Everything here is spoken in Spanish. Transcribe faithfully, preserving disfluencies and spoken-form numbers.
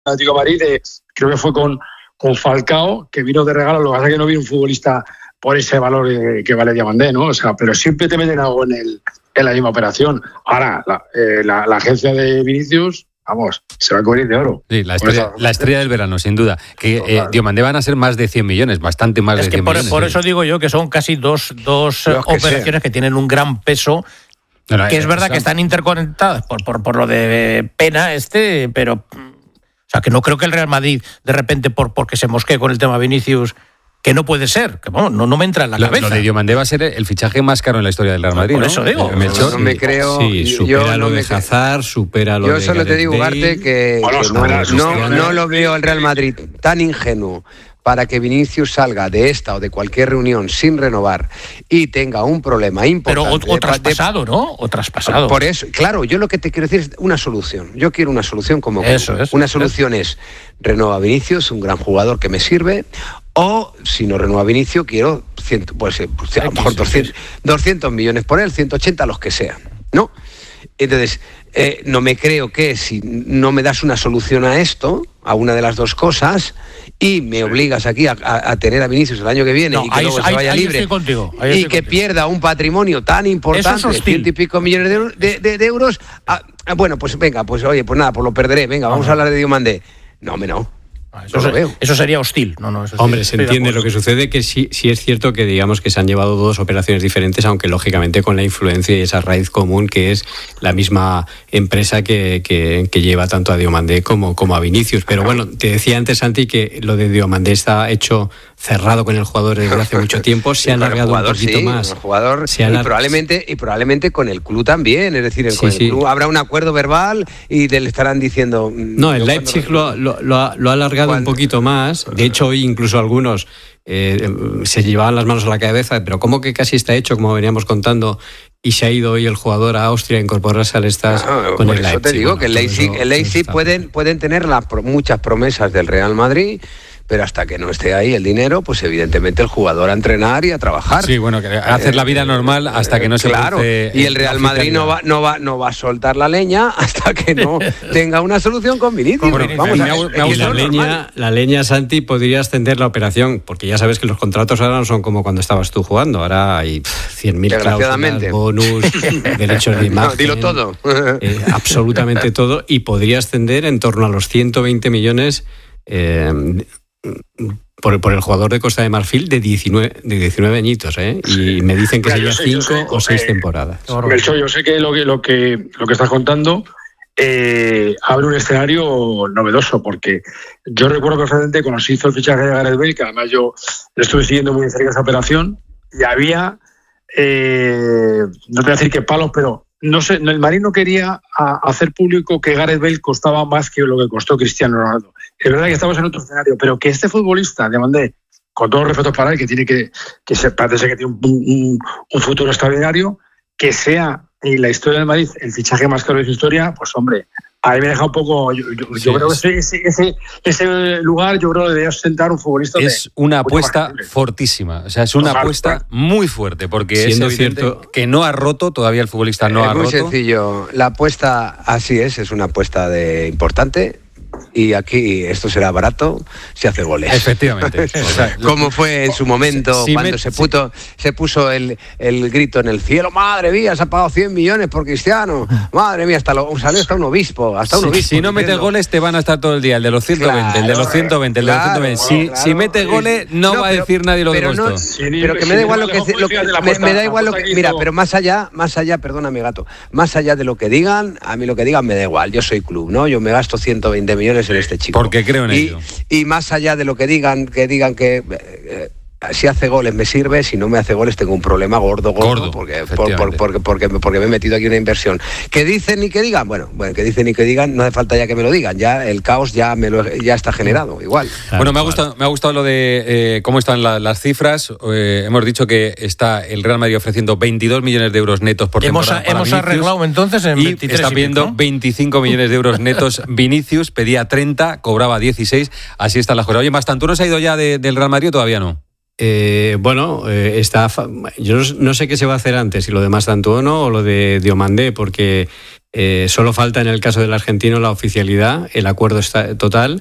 Atlético de Madrid, de, creo que fue con, con Falcao, que vino de regalo. Lo que pasa es que no vino un futbolista por ese valor eh, que vale Diomandé, ¿no? O sea, pero siempre te meten algo en, el, en la misma operación. Ahora, la, eh, la, la agencia de Vinicius, vamos, se va a cubrir de oro. Sí, la estrella, la estrella del verano, sin duda. Que eh, Diomandé van a ser más de cien millones, bastante más es de que cien por, millones. Por sí. eso digo yo que son casi dos, dos que operaciones sea. que tienen un gran peso. No, no, que es eh, verdad o sea, que están interconectadas por, por, por lo de Pena, este, pero... O sea, que no creo que el Real Madrid, de repente, por porque se mosquee con el tema Vinicius, que no puede ser, que bueno, no, no me entra en la lo, cabeza. Lo de Diomandé va a ser el fichaje más caro en la historia del Real Madrid, Por ¿no? eso digo. Eh, Melchor. No me creo. Sí, supera yo lo no de me Hazard, supera lo Yo de solo te digo, Gareth Ugarte, Bale. que, Bueno, que supera, no, supera. no, no lo veo el Real Madrid tan ingenuo para que Vinicius salga de esta o de cualquier reunión sin renovar y tenga un problema Pero importante. o, o de- traspasado, ¿no? O traspasado. Por eso, claro, yo lo que te quiero decir es una solución. Yo quiero una solución como Eso club. es, Una eso solución es renueva a Vinicius, un gran jugador que me sirve, o si no renueva a Vinicius, quiero cien, pues, eh, pues, a lo mejor doscientos, doscientos millones por él, ciento ochenta, los que sean, ¿no? Entonces, eh, no me creo que si no me das una solución a esto, a una de las dos cosas, y me obligas aquí a, a, a tener a Vinicius el año que viene No, y que ahí- luego ahí- se vaya ahí libre estoy contigo, ahí y estoy que contigo. pierda un patrimonio tan importante, Eso es hostil. ciento y pico millones de, euro- de, de- de euros, ah, ah, bueno, pues venga, pues oye, pues nada, pues lo perderé, venga, vamos a hablar de Diomandé. No, hombre, no. Ah, No Eso, lo se- veo. eso sería hostil. No, no, eso sí, Hombre, se estoy de entiende. Lo acuerdo. que sucede que sí, sí es cierto que digamos que se han llevado dos operaciones diferentes, aunque lógicamente con la influencia y esa raíz común que es la misma empresa que, que, que lleva tanto a Diomandé como, como a Vinicius. Pero bueno, te decía antes, Santi, que lo de Diomandé está hecho cerrado con el jugador desde hace mucho tiempo, se ha Con el alargado jugador, un poquito sí, más. con el jugador, Se ha y alar- probablemente y probablemente con el club también, es decir, Sí, con sí. el club habrá un acuerdo verbal y le estarán diciendo. No, el Leipzig lo, lo, lo, ha, lo ha alargado ¿Cuándo? un poquito más. De hecho, hoy incluso algunos eh, se llevaban las manos a la cabeza, pero ¿cómo que casi está hecho, como veníamos contando, y se ha ido hoy el jugador a Austria a incorporarse al Stars Ah, con por el eso Leipzig? te digo Bueno, que el todo Leipzig, eso- el todo Leipzig eso está pueden, bien. pueden tener la, pro- muchas promesas del Real Madrid, pero hasta que no esté ahí el dinero, pues evidentemente el jugador a entrenar y a trabajar. Sí, bueno, que hacer la vida normal hasta que no se Claro, produce y el la Real Madrid no va, no va, no va a soltar la leña hasta que no tenga una solución con Vinicius. Con Vinicius. Vamos Me a ha- ver, me ha es que Y eso la es leña, normal. la leña, Santi, podría extender la operación, porque ya sabes que los contratos ahora no son como cuando estabas tú jugando. Ahora hay pff, cien mil cláusulas, Desgraciadamente. bonus, derechos de imagen. No, dilo todo. eh, absolutamente todo, y podría ascender en torno a los ciento veinte millones eh, por, por el jugador de Costa de Marfil de diecinueve, de diecinueve añitos, ¿eh? Y me dicen que Mira, sería yo sé, yo cinco sé, o seis eh, temporadas. Melchor, yo sé que lo que, lo que, lo que estás contando eh, abre un escenario novedoso, porque yo recuerdo perfectamente cuando se hizo el fichaje de Gareth Bale, que además yo lo estuve siguiendo muy de cerca esa operación, y había, eh, no te voy a decir qué palos, pero no sé, el Madrid no quería a, hacer público que Gareth Bale costaba más que lo que costó Cristiano Ronaldo. Es verdad que estamos en otro escenario, pero que este futbolista, Diomandé, con todos los respetos para él, que tiene que, que se, parece que tiene un, un, un futuro extraordinario, que sea en la historia del Madrid el fichaje más caro de su historia, pues hombre, ahí me deja un poco. Yo, yo, Sí, yo creo que sí. ese, ese, ese lugar, yo creo que debería sentar un futbolista. Es de, una mucho más apuesta creíble. fortísima. O sea, es una Claro, apuesta claro. muy fuerte, porque Siendo es evidente cierto- que no ha roto, todavía el futbolista no es ha muy roto. sencillo. La apuesta, así es, es una apuesta de importante. Y aquí esto será barato si hace goles. Efectivamente. O sea, Como fue en su momento Si cuando me- se, puto, se puso el, el grito en el cielo. Madre mía, se ha pagado cien millones por Cristiano. Madre mía, hasta lo, salió hasta un obispo. Hasta un Si, obispo si no metes diciendo, goles, te van a estar todo el día. El de los ciento veinte, el de los Claro, ciento veinte, el de los claro, ciento veinte. Si, claro. si metes goles, no, No, va a pero- decir nadie lo que pero no- costó. Sí, ni- Pero que sí, me da ni igual lo me que, dejó, lo que- fíjate, la me, apuesta- me da la igual lo apuesta que que mira, hizo- pero más allá, más allá, perdóname gato, más allá de lo que digan, a mí lo que digan me da igual. Yo soy club, ¿no? Yo me gasto ciento veinte millones en este chico. Porque creo en y, ello. Y más allá de lo que digan, que digan que eh, eh, si hace goles me sirve, si no me hace goles tengo un problema gordo, gordo, Gordo, porque, por- efectivamente. por- porque, porque, porque me he metido aquí una inversión. Que dicen y que digan, bueno, bueno, que dicen y que digan, no hace falta ya que me lo digan, ya el caos ya me lo, ya está generado, igual. Bueno, me ha gustado, me ha gustado lo de eh, cómo están la- las cifras. Eh, hemos dicho que está el Real Madrid ofreciendo veintidós millones de euros netos por Hemos, temporada. para hemos Vinicius, arreglado entonces en y veintitrés está y pidiendo pico. veinticinco millones de euros netos Vinicius, pedía treinta, cobraba dieciséis, así está la jugada. Oye, ¿Mastantuono se ha ido ya de- del Real Madrid o todavía no? Eh, bueno, eh, está. fa- Yo no, no sé qué se va a hacer antes, si lo de Mastantuono o lo de Diomandé, porque Eh, solo falta en el caso del argentino la oficialidad, el acuerdo está total